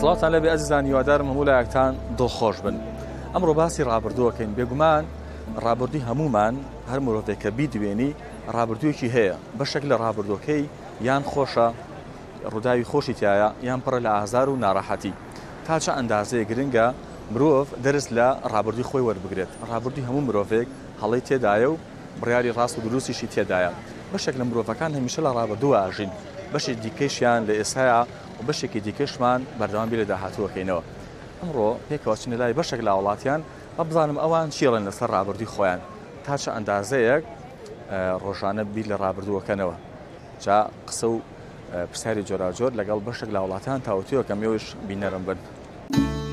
سڵاتان لەبێ ئەزیزان، هیوادارم هەموو لایەکتان دڵخۆش بن. ئەمڕۆ باسی ڕابردووەکەین. بێگومان ڕابردووی هەمومان هەر مرۆڤێک کە بیدوێنی ڕابردوویەکی هەیە، بەشێک لە ڕابردووەکەی یان خۆشە، ڕووداوی خۆشی تایە، یان پڕە لە ئازار و ناڕەحەتی. تا چە ئەندازەیە گرنگە مرۆڤ دەرس لە ڕابردووی خۆی وەربگرێت. ڕابردووی هەموو مرۆڤێک هەڵەی تێدایە و بڕیاری ڕاست و دروستیشی تێدایە. بەشێک لە مرۆڤەکان هەمیشە لە ڕابردووە ئاژین، بەشێک دیکەشیان لە ئێستاە و بەشێکی دیکەشمان بەردەوام لە داهاتووەکەینەوە. ئەمڕۆ پێکەوە چینە لای بەشێک لە وڵاتیان بزانم ئەوان چیڵێن لەسەر ڕابردووی خۆیان، تا چە ئەندازەیەک ڕۆژانە بیر لە ڕابردووەکەنەوە. جا قسە و پرسیاری جۆراجۆر لەگەڵ بەشێک لە وڵاتیان تاوتویەکەم ێوش بینەرم بن.